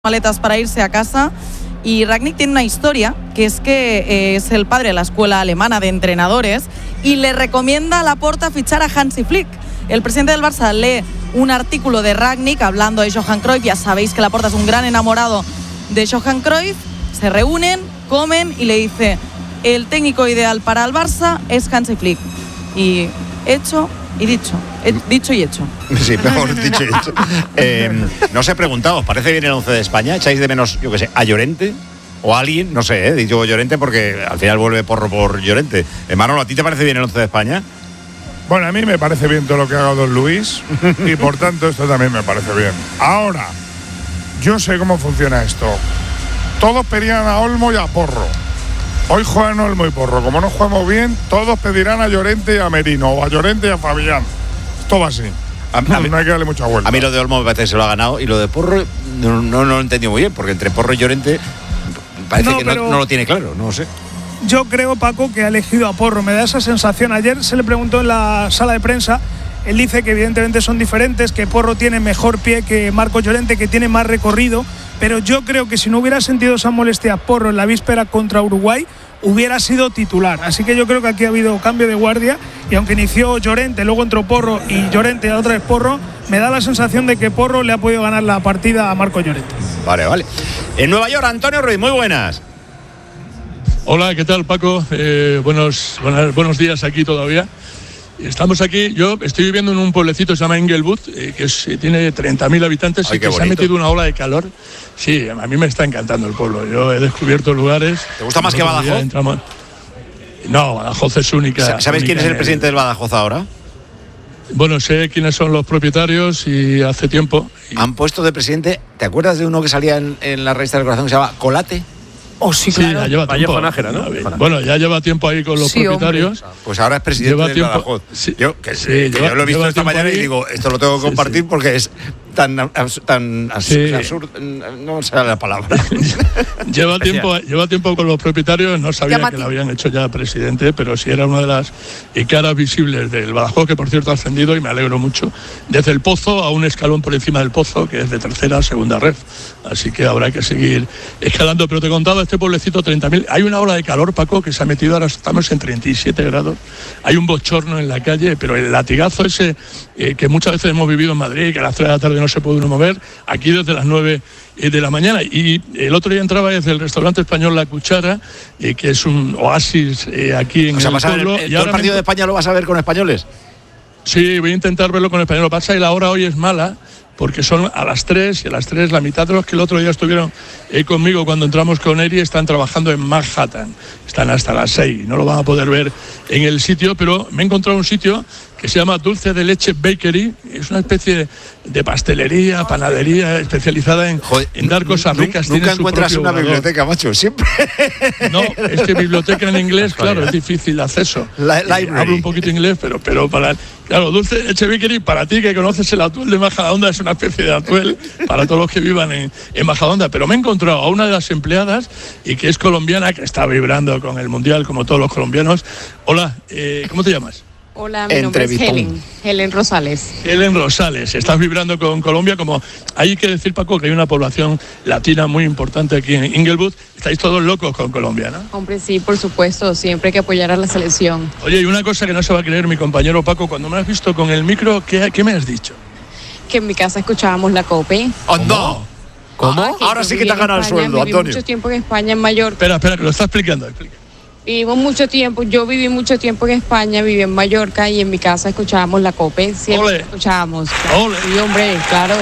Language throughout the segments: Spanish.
maletas para irse a casa, y Rangnick tiene una historia, que es que es el padre de la escuela alemana de entrenadores y le recomienda a Laporta fichar a Hansi Flick. El presidente del Barça lee un artículo de Rangnick hablando de Johan Cruyff. Ya sabéis que Laporta es un gran enamorado de Johan Cruyff. Se reúnen, comen y le dice: el técnico ideal para el Barça es Hansi Flick. Y hecho y dicho. Dicho y hecho. Sí, mejor dicho y hecho. No os he preguntado, ¿os parece bien el 11 de España? ¿Echáis de menos, yo qué sé, a Llorente? O a alguien, no sé, digo Llorente porque al final vuelve Porro por Llorente. Manolo, ¿a ti te parece bien el 11 de España? Bueno, a mí me parece bien todo lo que haga Don Luis y por tanto esto también me parece bien. Ahora, yo sé cómo funciona esto. Todos pedían a Olmo y a Porro. Hoy juegan Olmo y Porro. Como no jugamos bien, todos pedirán a Llorente y a Merino, o a Llorente y a Fabián. Esto va así. No hay que darle mucha vuelta. A mí lo de Olmo me parece que se lo ha ganado, y lo de Porro no lo he entendido muy bien, porque entre Porro y Llorente parece que no lo tiene claro, no lo sé. Yo creo, Paco, que ha elegido a Porro. Me da esa sensación. Ayer se le preguntó en la sala de prensa. Él dice que evidentemente son diferentes, que Porro tiene mejor pie que Marcos Llorente, que tiene más recorrido. Pero yo creo que si no hubiera sentido esa molestia Porro en la víspera contra Uruguay, hubiera sido titular. Así que yo creo que aquí ha habido cambio de guardia. Y aunque inició Llorente, luego entró Porro y Llorente y la otra vez Porro, me da la sensación de que Porro le ha podido ganar la partida a Marcos Llorente. Vale. En Nueva York, Antonio Ruiz, muy buenas. Hola, ¿qué tal, Paco? Buenos días aquí todavía. Estamos aquí, yo estoy viviendo en un pueblecito que se llama Inglewood, que tiene 30.000 habitantes. Ay, y que bonito. Se ha metido una ola de calor. Sí, a mí me está encantando el pueblo. Yo he descubierto lugares. ¿Te gusta más que Badajoz? No, Badajoz es única. ¿Sabes quién es el presidente del Badajoz ahora? Bueno, sé quiénes son los propietarios y hace tiempo. Han puesto de presidente, ¿te acuerdas de uno que salía en la revista del Corazón que se llama Colate? Oh, sí, Sí, claro. ya lleva tiempo. Vallejo Nájera, ¿no? Bueno, ya lleva tiempo ahí con los propietarios. Pues ahora es presidente Lleva del tiempo. Badajoz. Sí. Yo lo he visto esta mañana y digo, esto lo tengo que compartir porque es tan absurdo, no sé la palabra. Lleva tiempo con los propietarios. No sabía que lo habían hecho ya presidente, pero sí era una de las caras visibles del Badajoz, que por cierto ha ascendido, y me alegro mucho, desde el Pozo a un escalón por encima del Pozo, que es de tercera a segunda ref. Así que habrá que seguir escalando. Pero te he contado, este pueblecito, 30.000. Hay una ola de calor, Paco, que se ha metido, ahora estamos en 37 grados. Hay un bochorno en la calle, pero el latigazo ese que muchas veces hemos vivido en Madrid, que a las 3 de la tarde no se puede uno mover, aquí desde las 9 de la mañana. Y el otro día entraba desde el restaurante español La Cuchara, que es un oasis aquí en el pueblo. ¿Todo el partido de España lo vas a ver con españoles? Sí, voy a intentar verlo con español. Lo que pasa es que la hora hoy es mala, porque son a las 3, y a las 3 la mitad de los que el otro día estuvieron conmigo cuando entramos con Eri están trabajando en Manhattan. Están hasta las 6, no lo van a poder ver en el sitio, pero me he encontrado un sitio que se llama Dulce de Leche Bakery. Es una especie de pastelería, panadería especializada en dar cosas ricas. Nunca encuentras una biblioteca, macho, siempre. No, es que biblioteca en inglés, claro, es difícil de acceso. Hablo un poquito inglés, pero para... Claro, Dulce de Leche Bakery, para ti que conoces el atuel de Majadahonda, es una especie de atuel para todos los que vivan en Majadahonda. Pero me he encontrado a una de las empleadas, y que es colombiana, que está vibrando con el Mundial, como todos los colombianos. Hola, ¿cómo te llamas? Hola, mi nombre es Helen Rosales. Helen Rosales, estás vibrando con Colombia. Como hay que decir, Paco, que hay una población latina muy importante aquí en Inglewood. Estáis todos locos con Colombia, ¿no? Hombre, sí, por supuesto, siempre hay que apoyar a la selección. Oye, y una cosa que no se va a creer mi compañero Paco, cuando me has visto con el micro, ¿qué me has dicho? Que en mi casa escuchábamos la COPE. ¡Anda! ¿Cómo? Ahora sí que te has ganado el sueldo, Viví Antonio. mucho tiempo en España, en Mallorca. Espera, que lo está explicando. Vivimos mucho tiempo, yo viví mucho tiempo en España, viví en Mallorca, y en mi casa escuchábamos la COPE, siempre escuchábamos. Ole. Sí, hombre, claro.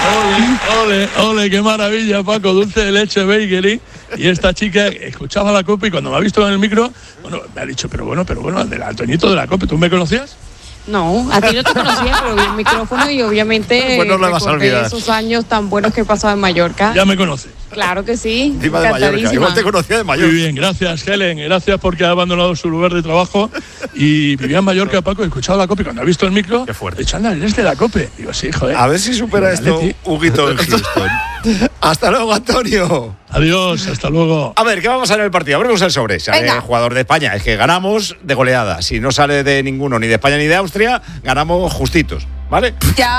Ole, qué maravilla, Paco, Dulce de Leche Bakery. Y esta chica escuchaba la COPE, y cuando me ha visto en el micro, bueno, me ha dicho, pero bueno, del Antoñito de la COPE, ¿tú me conocías? No, a ti no te conocía, pero vi el micrófono y obviamente Pues no lo vas a recordé olvidar. esos años tan buenos que he pasado en Mallorca. Ya me conoces. Claro que sí, Encima de Mallorca. Igual te conocía de Mallorca. Muy bien, gracias, Helen. Gracias porque ha abandonado su lugar de trabajo y vivía en Mallorca, Paco, y escuchaba la COPE. Cuando ha visto el micro, Qué fuerte. he dicho, anda, eres de la COPE. Digo, sí, joder. A ver si supera esto Huguito en Houston. Hasta luego, Antonio. Adiós, hasta luego. A ver, ¿qué vamos a hacer en el partido? Abrimos el sobre. Sale el jugador de España. Es que ganamos de goleada. Si no sale de ninguno, ni de España ni de Austria, ganamos justitos, ¿vale? Ya.